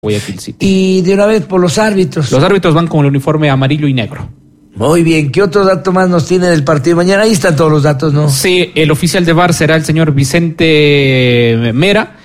Guayaquil City. Y de una vez por los árbitros. Los árbitros van con el uniforme amarillo y negro. Muy bien, ¿qué otro dato más nos tiene del partido de mañana? Ahí están todos los datos, ¿no? Sí, el oficial de VAR será el señor Vicente Mera,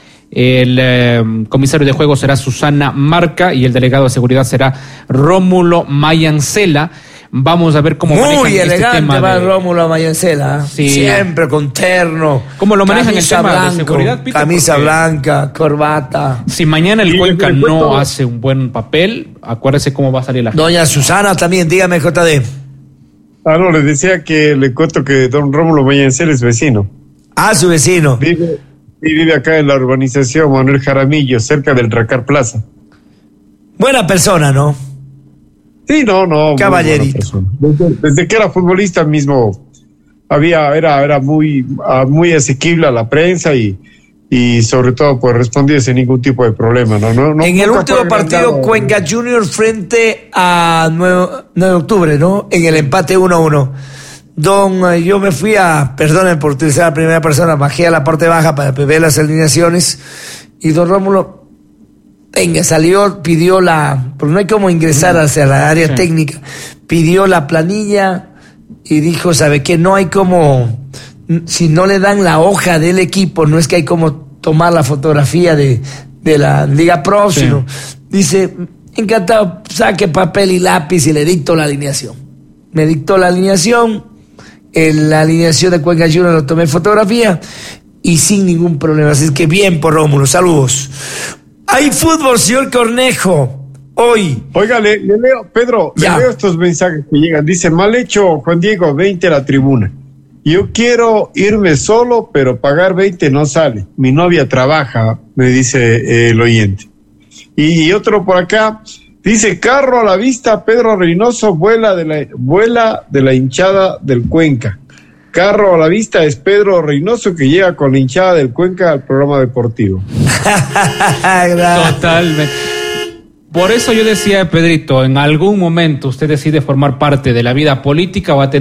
el comisario de juego será Susana Marca y el delegado de seguridad será Rómulo Mayancela. Vamos a ver cómo manejan muy elegante este tema va Rómulo Mayancela, sí, siempre con terno. ¿Cómo lo manejan el tema blanco, de seguridad, Pito? camisa Porque blanca, corbata. si mañana el Cuenca no hace un buen papel, acuérdese cómo va a salir la gente. Doña Susana también, dígame, JD. No, les decía que le cuento que don Rómulo Mayancel es vecino. Ah, su vecino. Vive acá en la urbanización Manuel Jaramillo, cerca del Racar Plaza. Buena persona, ¿no? Sí, no. Caballerito. Desde que era futbolista mismo era muy asequible a la prensa y sobre todo pues respondía sin ningún tipo de problema, ¿no? En el último partido Cuenca Junior frente a 9 de octubre, ¿no? En el empate 1-1. Yo me fui perdonen por utilizar la primera persona, bajé a la parte baja para ver las alineaciones y don Rómulo salió, pidió porque no hay cómo ingresar hacia la área técnica, pidió la planilla y dijo, ¿sabe qué? No hay como, si no le dan la hoja del equipo, no es que hay como tomar la fotografía de la Liga Pro, sino dice, encantado, saque papel y lápiz y le dicto la alineación. Me dictó la alineación, la alineación de Cuenca Junior lo tomé fotografía y sin ningún problema, así es que bien por Rómulo, saludos. Hay fútbol, señor Cornejo, hoy. Oiga, le leo, Pedro, le leo estos mensajes que llegan. Dice, mal hecho, Juan Diego, 20 a la tribuna. Yo quiero irme solo, pero pagar 20 no sale. Mi novia trabaja, me dice el oyente. Y otro por acá, dice, carro a la vista, Pedro Reynoso vuela de la hinchada del Cuenca. Carro a la vista es Pedro Reynoso que llega con la hinchada del Cuenca al programa deportivo. Totalmente. Por eso yo decía, Pedrito, en algún momento usted decide formar parte de la vida política, va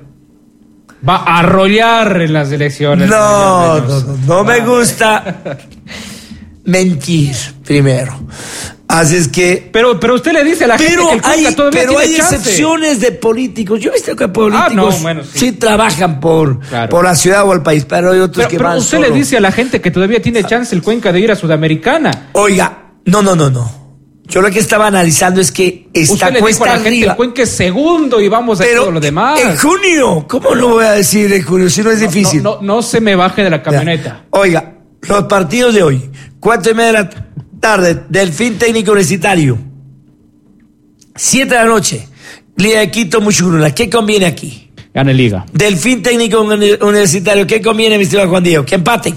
a arrollar en las elecciones. No me gusta mentir primero. Así es que. Pero usted le dice a la gente que el Cuenca todavía tiene hay chance. Excepciones de políticos. Yo he visto que políticos sí trabajan por la ciudad o el país, pero hay otros que van Pero usted solo. le dice a la gente que todavía tiene chance el Cuenca de ir a Sudamericana. Oiga, no. Yo lo que estaba analizando es que usted le dijo a la gente el Cuenca es segundo y vamos a todo lo demás. En junio, ¿cómo no voy a decir en junio si no es difícil? No se me baje de la camioneta. Oiga, los partidos de hoy, 4:30 de la tarde, Delfín Técnico Universitario. 7 de la noche, Liga de Quito, Muchugruna. ¿Qué conviene aquí? Gane Liga. Delfín Técnico Universitario. ¿Qué conviene, mi estimado Juan Diego? ¿Que empaten?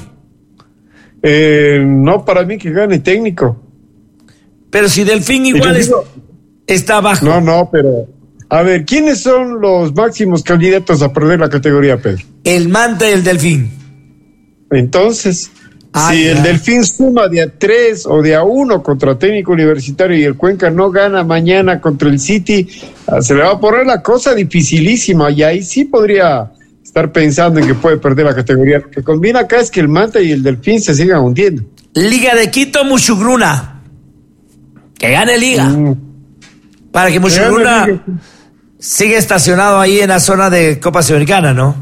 No, para mí que gane Técnico. Pero si Delfín igual está abajo. No, pero... A ver, ¿quiénes son los máximos candidatos a perder la categoría, Pedro? El Manta y el Delfín. Entonces... si el Delfín suma de a 3 o de a 1 contra Técnico Universitario y el Cuenca no gana mañana contra el City, se le va a poner la cosa dificilísima y ahí sí podría estar pensando en que puede perder la categoría. Lo que conviene acá es que el Manta y el Delfín se sigan hundiendo. Liga de Quito, Muchugruna. Que gane Liga. Para que Muchugruna siga estacionado ahí en la zona de Copa Sudamericana, ¿no?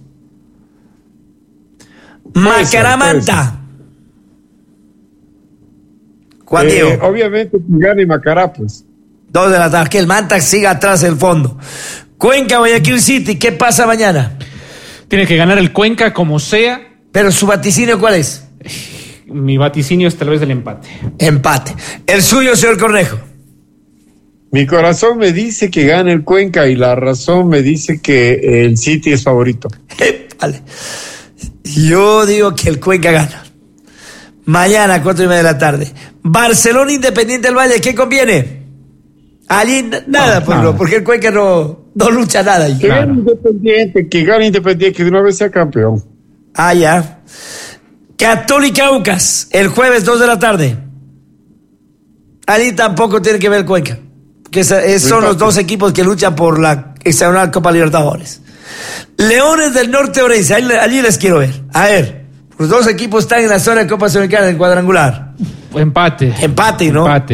Macaramanta. Juan Diego. Obviamente que gane Macará, pues. 2 de la tarde, que el Manta siga atrás del fondo. Cuenca, Guayaquil City, ¿qué pasa mañana? Tiene que ganar el Cuenca como sea. Pero su vaticinio, ¿cuál es? Mi vaticinio es tal vez el empate. Empate. El suyo, señor Cornejo. Mi corazón me dice que gane el Cuenca y la razón me dice que el City es favorito. Vale. Yo digo que el Cuenca gana. Mañana, 4:30 de la tarde. Barcelona Independiente del Valle, ¿qué conviene? Allí nada, porque el Cuenca no lucha nada. Que gane Independiente, que de una vez sea campeón. Ya. Católica Aucas, el jueves 2 de la tarde. Allí tampoco tiene que ver el Cuenca, que son los dos equipos que luchan por la hexagonal Copa Libertadores. Leones del Norte Orense, allí les quiero ver. A ver, los dos equipos están en la zona de Copa Sudamericana, en cuadrangular. Empate, ¿no? Empate.